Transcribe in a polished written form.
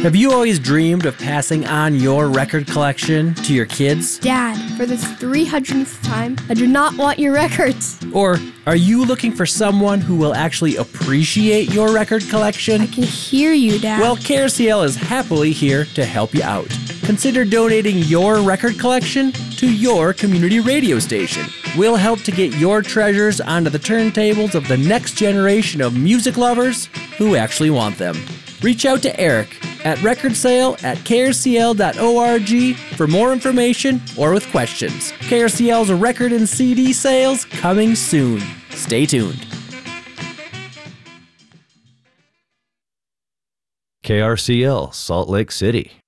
Have you always dreamed of passing on your record collection to your kids? Dad, for the 300th time, I do not want your records. Or are you looking for someone who will actually appreciate your record collection? I can hear you, Dad. Well, KRCL is happily here to help you out. Consider donating your record collection to your community radio station. We'll help to get your treasures onto the turntables of the next generation of music lovers who actually want them. Reach out to Eric at recordsale@krcl.org for more information or with questions. KRCL's record and CD sales coming soon. Stay tuned. KRCL, Salt Lake City.